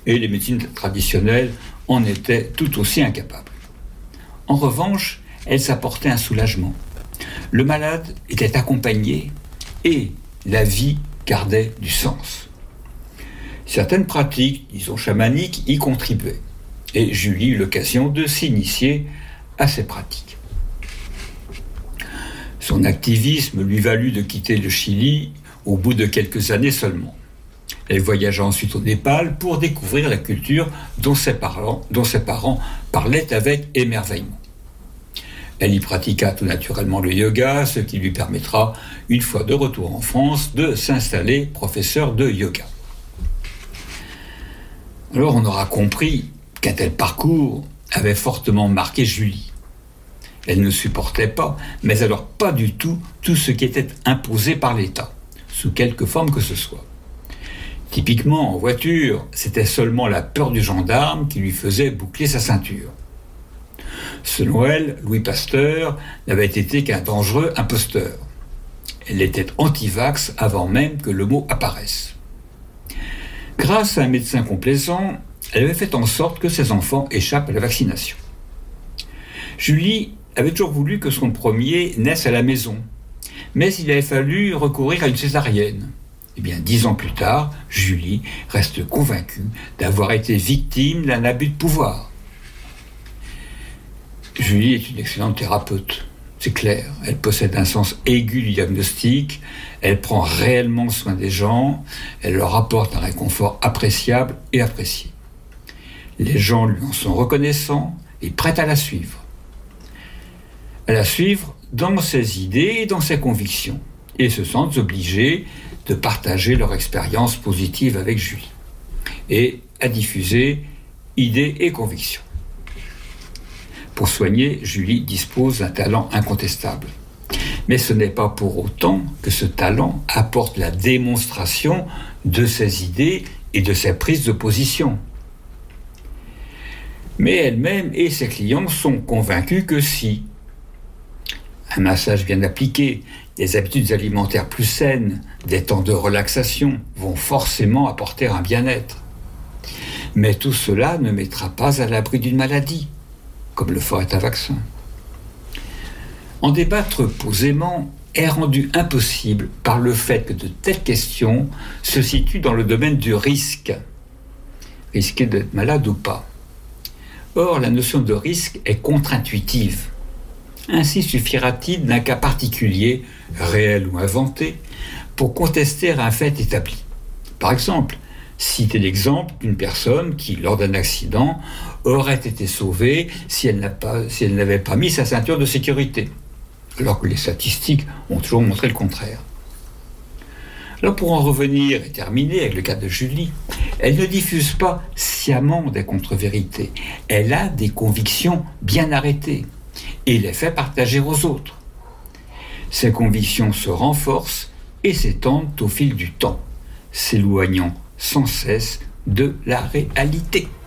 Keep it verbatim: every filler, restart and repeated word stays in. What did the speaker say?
et les médecines traditionnelles en étaient tout aussi incapables. En revanche, elles apportaient un soulagement. Le malade était accompagné et la vie gardait du sens. Certaines pratiques, disons chamaniques, y contribuaient. Et Julie eut l'occasion de s'initier à ces pratiques. Son activisme lui valut de quitter le Chili au bout de quelques années seulement. Elle voyagea ensuite au Népal pour découvrir la culture dont ses parents, dont ses parents parlaient avec émerveillement. Elle y pratiqua tout naturellement le yoga, ce qui lui permettra, une fois de retour en France, de s'installer professeur de yoga. Alors on aura compris qu'un tel parcours avait fortement marqué Julie. Elle ne supportait pas, mais alors pas du tout, tout ce qui était imposé par l'État, sous quelque forme que ce soit. Typiquement, en voiture, c'était seulement la peur du gendarme qui lui faisait boucler sa ceinture. Selon elle, Louis Pasteur n'avait été qu'un dangereux imposteur. Elle était anti-vax avant même que le mot apparaisse. Grâce à un médecin complaisant, elle avait fait en sorte que ses enfants échappent à la vaccination. Julie avait toujours voulu que son premier naisse à la maison, mais il avait fallu recourir à une césarienne. Eh bien, dix ans plus tard, Julie reste convaincue d'avoir été victime d'un abus de pouvoir. Julie est une excellente thérapeute, c'est clair. Elle possède un sens aigu du diagnostic, elle prend réellement soin des gens, elle leur apporte un réconfort appréciable et apprécié. Les gens lui en sont reconnaissants et prêts à la suivre. À la suivre dans ses idées et dans ses convictions, et se sentent obligés de partager leur expérience positive avec Julie, et à diffuser idées et convictions. Pour soigner, Julie dispose d'un talent incontestable. Mais ce n'est pas pour autant que ce talent apporte la démonstration de ses idées et de ses prises de position. Mais elle-même et ses clients sont convaincus que si un massage bien appliqué, des habitudes alimentaires plus saines, des temps de relaxation vont forcément apporter un bien-être. Mais tout cela ne mettra pas à l'abri d'une maladie, comme le ferait un vaccin. En débattre posément est rendu impossible par le fait que de telles questions se situent dans le domaine du risque. Risquer d'être malade ou pas. Or, la notion de risque est contre-intuitive. Ainsi suffira-t-il d'un cas particulier, réel ou inventé, pour contester un fait établi. Par exemple, citer l'exemple d'une personne qui, lors d'un accident, aurait été sauvée si elle n'a pas, si elle n'avait pas mis sa ceinture de sécurité, alors que les statistiques ont toujours montré le contraire. Alors pour en revenir et terminer avec le cas de Julie, elle ne diffuse pas sciemment des contre-vérités. Elle a des convictions bien arrêtées et les fait partager aux autres. Ces convictions se renforcent et s'étendent au fil du temps, s'éloignant sans cesse de la réalité.